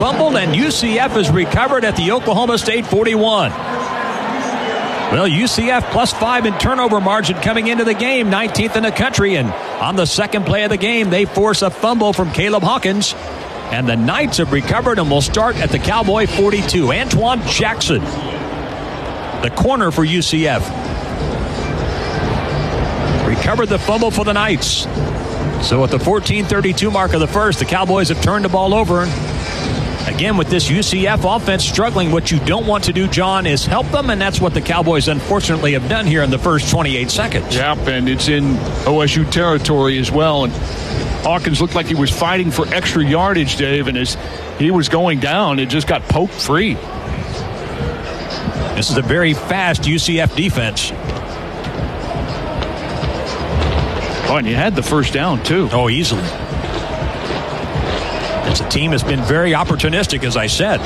fumbled, and UCF is recovered at the Oklahoma State 41. Well, UCF +5 in turnover margin coming into the game, 19th in the country. And on the second play of the game, they force a fumble from Caleb Hawkins. And the Knights have recovered and will start at the Cowboy 42. Antoine Jackson, the corner for UCF, recovered the fumble for the Knights. So at the 14:32 mark of the first, the Cowboys have turned the ball over. Again, with this UCF offense struggling, what you don't want to do, John, is help them, and that's what the Cowboys unfortunately have done here in the first 28 seconds. Yep, and it's in OSU territory as well. And Hawkins looked like he was fighting for extra yardage, Dave, and as he was going down, it just got poked free. This is a very fast UCF defense. Oh, and you had the first down, too. Oh, easily. It's a team that's been very opportunistic, as I said.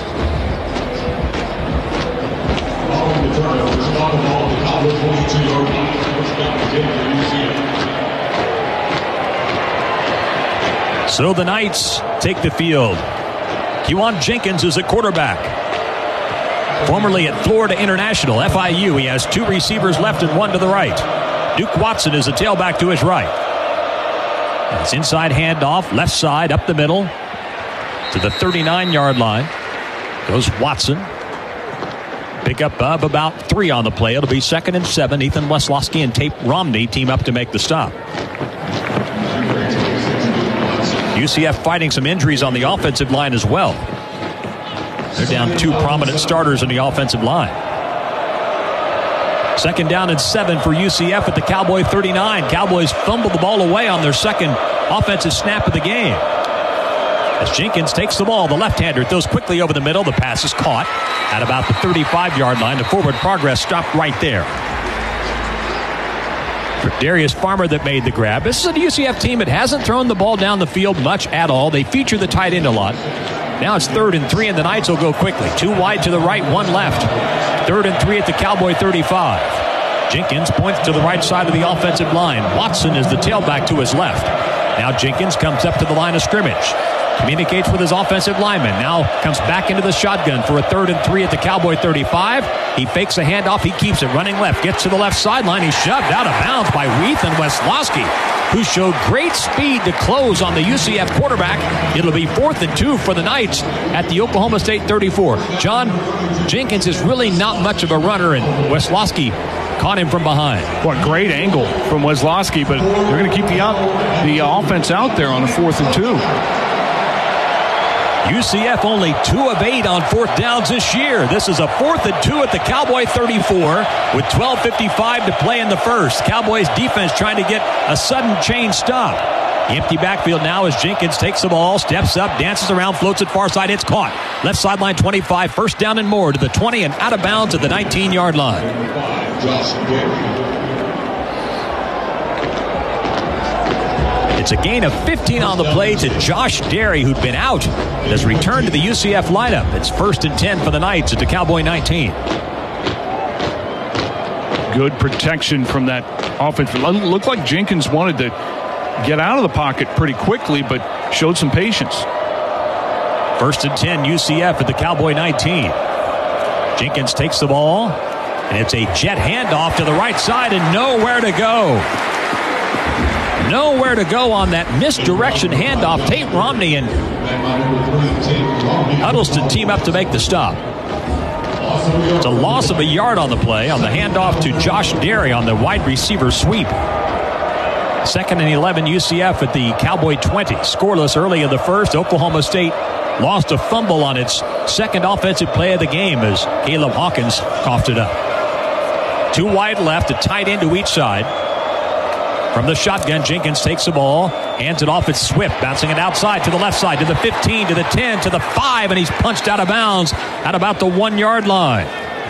So the Knights take the field. Kewan Jenkins is at quarterback. Formerly at Florida International, FIU, he has 2 receivers left and 1 to the right. Duke Watson is the tailback to his right. It's inside handoff, left side, up the middle to the 39-yard line. Goes Watson. Pick up of about 3 on the play. It'll be 2nd and 7. Ethan Weslowski and Tate Romney team up to make the stop. UCF fighting some injuries on the offensive line as well. They're down 2 prominent starters in the offensive line. 2nd down and 7 for UCF at the Cowboy 39. Cowboys fumbled the ball away on their second offensive snap of the game. As Jenkins takes the ball, the left-hander throws quickly over the middle. The pass is caught at about the 35-yard line. The forward progress stopped right there. For Darius Farmer that made the grab. This is a UCF team that hasn't thrown the ball down the field much at all. They feature the tight end a lot. Now it's 3rd and 3, and the Knights will go quickly. 2 wide to the right, 1 left. 3rd and 3 at the Cowboy 35. Jenkins points to the right side of the offensive line. Watson is the tailback to his left. Now Jenkins comes up to the line of scrimmage. Communicates with his offensive lineman. Now comes back into the shotgun for a 3rd and 3 at the Cowboy 35. He fakes a handoff. He keeps it running left. Gets to the left sideline. He's shoved out of bounds by Ethan Weslowski, who showed great speed to close on the UCF quarterback. It'll be 4th and 2 for the Knights at the Oklahoma State 34. John, Jenkins is really not much of a runner, and Weslowski caught him from behind. What great angle from Weslowski, but they're going to keep the offense out there on a 4th and 2. UCF only 2 of 8 on 4th downs this year. This is a 4th and 2 at the Cowboy 34 with 12:55 to play in the first. Cowboys defense trying to get a sudden chain stop. Empty backfield now as Jenkins takes the ball, steps up, dances around, floats it far side. It's caught. Left sideline 25, 1st down and more to the 20 and out of bounds at the 19-yard line. It's a gain of 15 on the play to Josh Derry, who'd been out, has returned to the UCF lineup. It's 1st and 10 for the Knights at the Cowboy 19. Good protection from that offense. It looked like Jenkins wanted to get out of the pocket pretty quickly, but showed some patience. 1st and 10, UCF at the Cowboy 19. Jenkins takes the ball, and it's a jet handoff to the right side and nowhere to go. Nowhere to go on that misdirection handoff. Tate Romney and Huddleston team up to make the stop. It's a loss of a yard on the play on the handoff to Josh Derry on the wide receiver sweep. 2nd and 11, UCF at the Cowboy 20. Scoreless early in the first. Oklahoma State lost a fumble on its 2nd offensive play of the game as Caleb Hawkins coughed it up. 2 wide left, a tight end to each side. From the shotgun, Jenkins takes the ball, hands it off. It's Swift, bouncing it outside to the left side, to the 15, to the 10, to the 5, and he's punched out of bounds at about the 1-yard line.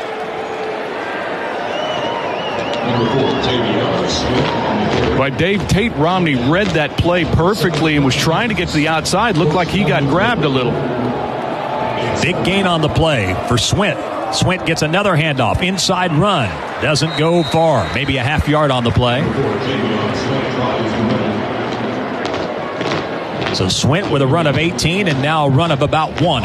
Right, Dave, Tate Romney read that play perfectly and was trying to get to the outside. Looked like he got grabbed a little. Big gain on the play for Swint. Swint gets another handoff. Inside run. Doesn't go far. Maybe a half yard on the play. So Swint with a run of 18 and now a run of about 1.